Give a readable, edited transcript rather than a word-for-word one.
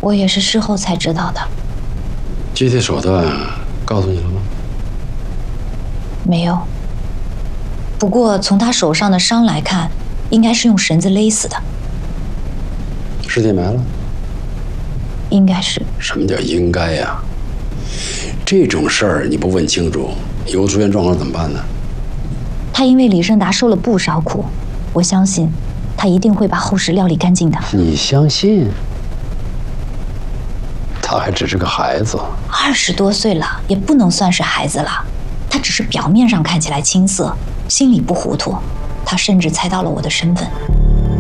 我也是事后才知道的。 具体手段告诉你了吗？ 没有。不过从他手上的伤来看，应该是用绳子勒死的。 尸体埋了？ 应该是。 什么叫应该呀？这种事儿你不问清楚，以后出现状况怎么办呢？ 他因为李胜达受了不少苦，我相信他一定会把后事料理干净的。 你相信？他还只是个孩子 ，20多岁了，也不能算是孩子了。他只是表面上看起来青涩，心里不糊涂。他甚至猜到了我的身份。